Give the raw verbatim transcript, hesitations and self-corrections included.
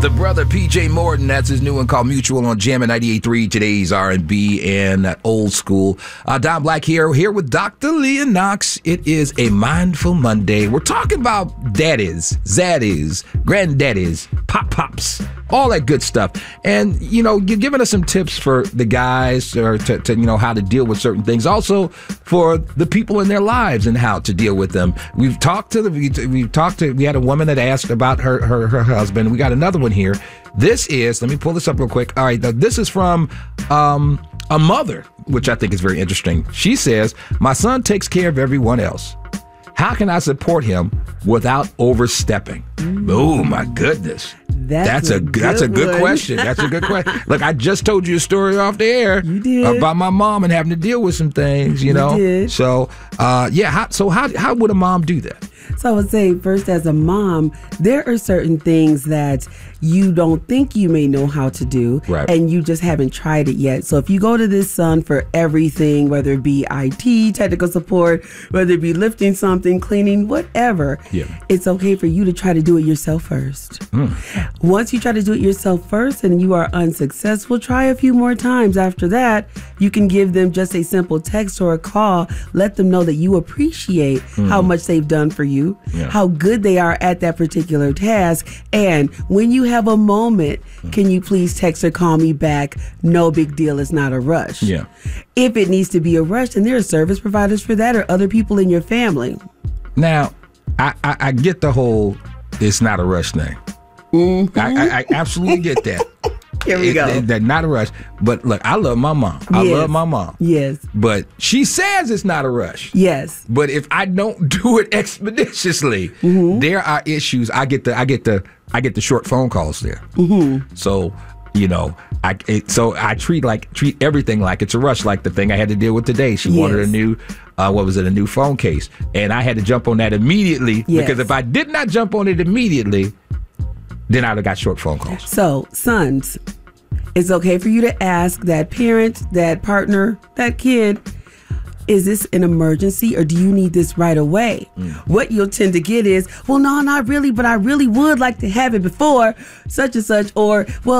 The brother P J Morton, that's his new one called Mutual on Jam at ninety-eight point three. Today's R and B and that old school. Uh, Don Black here, here with Doctor Leah Knox. It is a Mindful Monday. We're talking about daddies, zaddies, granddaddies, pop-pops, all that good stuff. And, you know, you're giving us some tips for the guys or to, to, you know, how to deal with certain things. Also for the people in their lives and how to deal with them. We've talked to the, we, we've talked to, we had a woman that asked about her, her, her husband. We got another one here. This is, let me pull this up real quick. All right, this is from um, a mother, which I think is very interesting. She says, my son takes care of everyone else. How can I support him without overstepping? Mm. Oh, my goodness. That's, that's a, a good that's a good one. question. That's a good question. Look, I just told you a story off the air you did. about my mom and having to deal with some things, you, you know. Did. So, uh, yeah. How, so how how would a mom do that? So I would say first, as a mom, there are certain things that you don't think you may know how to do, right, and you just haven't tried it yet. So if you go to this son for everything, whether it be I T, technical support, whether it be lifting something, cleaning, whatever, yeah, it's okay for you to try to do it yourself first. Mm. Once you try to do it yourself first and you are unsuccessful, try a few more times. After that, you can give them just a simple text or a call. Let them know that you appreciate mm. how much they've done for you, yeah, how good they are at that particular task. And when you have a moment, mm. can you please text or call me back? No big deal. It's not a rush. Yeah. If it needs to be a rush, then there are service providers for that or other people in your family. Now, I, I, I get the whole it's not a rush thing. Mm-hmm. I, I, I absolutely get that. Here we it, go. That, that not a rush. But look, I love my mom. I yes. love my mom. Yes. But she says it's not a rush. Yes. But if I don't do it expeditiously, mm-hmm. there are issues. I get the I get the I get the short phone calls there. Mm-hmm. So, you know, I it, so I treat like treat everything like it's a rush. Like the thing I had to deal with today. She yes. wanted a new uh, what was it? A new phone case, and I had to jump on that immediately yes. because if I did not jump on it immediately, then I'd have got short phone calls. So, sons, it's okay for you to ask that parent, that partner, that kid, is this an emergency or do you need this right away? Mm. What you'll tend to get is, well, no, not really, but I really would like to have it before such and such, or, well,